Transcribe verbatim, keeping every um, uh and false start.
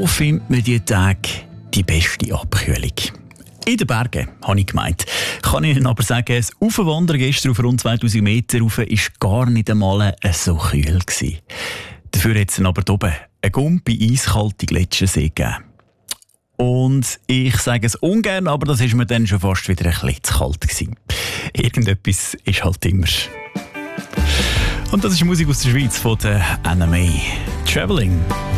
wo findet man diese Tage die beste Abkühlung? In den Bergen, habe ich gemeint. Kann Ihnen aber sagen, das Aufwandern gestern auf rund zweitausend Meter rauf war gar nicht einmal so kühl gewesen. Dafür hat es aber oben eine Gumpi eiskalte Gletschersee gegeben. Und ich sage es ungern, aber das war mir dann schon fast wieder ein bisschen zu kalt gewesen. Irgendetwas ist halt immer. Und das ist Musik aus der Schweiz von der Anna May. Traveling.